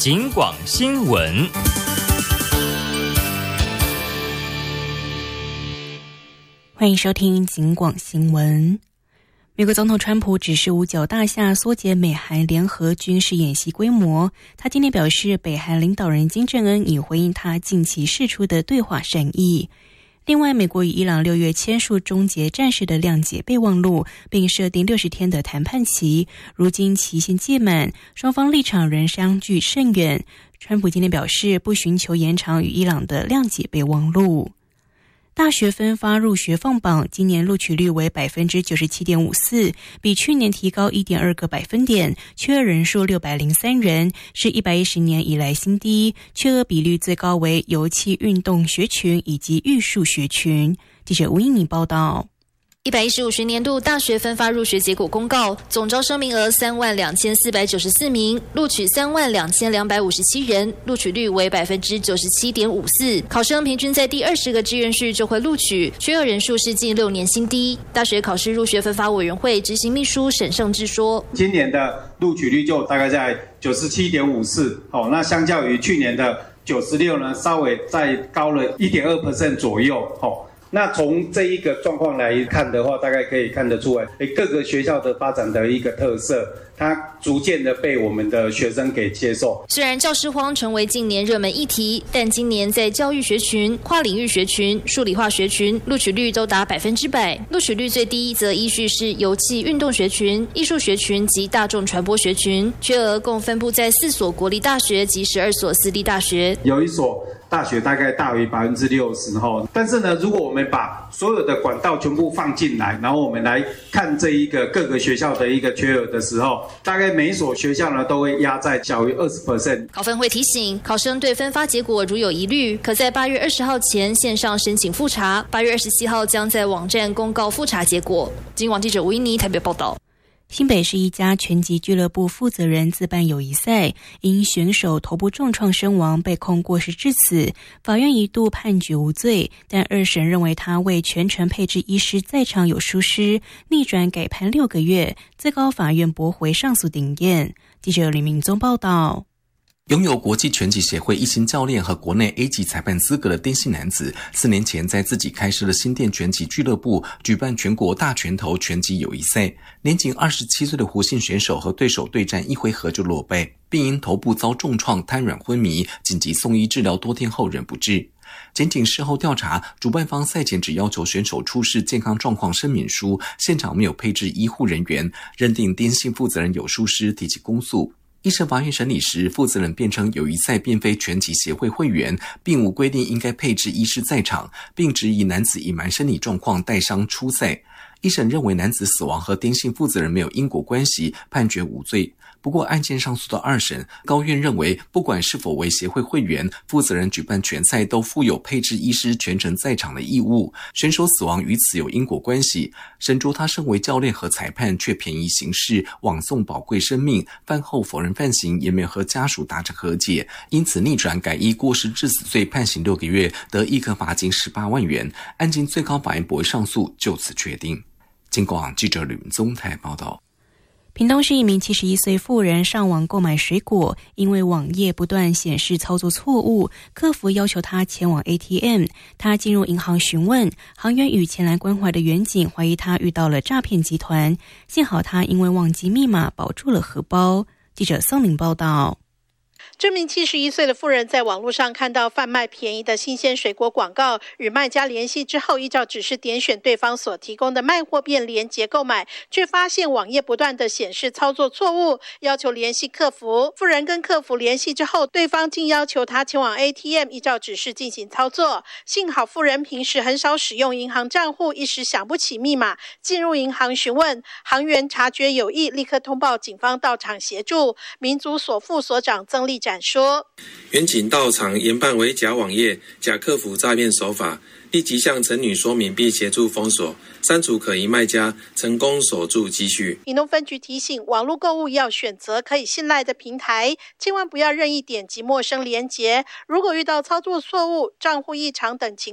警广新闻。 欢迎收听警广新闻。美国总统川普指示五角大厦缩减美韩联合军事演习规模。他今天表示，北韩领导人金正恩已回应他近期释出的对话善意。另外，美国与伊朗6月签署终结战事的谅解备忘录，并设定60天的谈判期，如今期限届满，双方立场仍相距甚远。川普今天表示，不寻求延长与伊朗的谅解备忘录。大学分发入学放榜，今年录取率为 97.54%， 比去年提高 1.2个百分点，缺额人数603人，是110年以来新低，缺额比率最高为游憩运动学群以及艺术学群。记者吴英妮报道。 115学年度大学分发入学结果公告，总招生名额32494名，录取32257人，录取率为 97.54%。考生平均在第20个志愿序就会录取，缺额人数是近6年新低。大学考试入学分发委员会执行秘书沈胜志说， 今年的录取率就大概在 97.54%，那相较于去年的96呢，稍微再高了 1.2% 左右。那从这一个状况来看的话，大概可以看得出来，各个学校的发展的一个特色，它逐渐的被我们的学生给接受。 虽然教师荒成为近年热门议题，但今年在教育学群、跨领域学群、数理化学群录取率都达100%，录取率最低则依序是游憩运动学群、艺术学群及大众传播学群，缺额共分布在4所国立大学及12所私立大学， 有一所大学大概大于60%，但是呢，如果我们把所有的管道全部放进来，然后我们来看这一个各个学校的一个缺额的时候，大概每一所学校呢都会压在小于20%。 考分会提醒考生对分发结果如有疑虑，可在8月20号前线上申请复查，8月27号将在网站公告复查结果。警广记者吴依妮台北报道。 新北市一家拳击俱乐部负责人自办友谊赛，因选手头部重创身亡，被控过失致死。法院一度判决无罪，但二审认为他为全程配置医师在场有疏失，逆转改判6个月。最高法院驳回上诉定验。记者李明宗报道。 拥有国际拳击协会一星教练和国内 A 级裁判资格的丁姓男子，4年前在自己开设的新店拳击俱乐部举办全国大拳头拳击友谊赛，年仅27岁的胡姓选手和对手对战1回合就落败，并因头部遭重创瘫软昏迷，紧急送医治疗多天后仍不治。检警事后调查，主办方赛前只要求选手出示健康状况声明书，现场没有配置医护人员，认定丁姓负责人有疏失，提起公诉。一审法院审理时，负责人辩称友谊赛并非拳击协会会员，并无规定应该配置医师在场，并质疑男子隐瞒身体状况带伤出赛。一审认为男子死亡和丁姓负责人没有因果关系，判决无罪。不过案件上诉到二审，高院认为不管是否为协会会员，负责人举办拳赛都负有配置医师全程在场的义务，选手死亡与此有因果关系。审酌他身为教练和裁判却便宜行事，枉送宝贵生命，饭后否认犯行，也没有和家属达成和解，因此逆转改依过失致死罪判刑6个月，得一科罚金18万元。案件最高法院驳回上诉，就此确定。警广记者吕宗泰报道。 屏东市一名71岁妇人上网购买水果，因为网页不断显示操作错误，客服要求她前往 ATM。她进入银行询问，行员与前来关怀的员警怀疑她遇到了诈骗集团，幸好她因为忘记密码保住了荷包。记者宋玲报道。 这名71岁的妇人在网络上看到贩卖便宜的新鲜水果广告，与卖家联系之后，依照指示点选对方所提供的卖货便连结购买，却发现网页不断的显示操作错误，要求联系客服。妇人跟客服联系之后，对方竟要求她前往 ATM 依照指示进行操作。幸好妇人平时很少使用银行账户，一时想不起密码，进入银行询问，行员察觉有异，立刻通报警方到场协助。民族所副所长曾立展说， 员警到场研判为假网页、假客服诈骗手法，立即向陈女说明并协助封锁，删除可疑卖家，成功守住积蓄。 屏东分局提醒，网络购物要选择可以信赖的平台，千万不要任意点击陌生连结。如果遇到操作错误、账户异常等情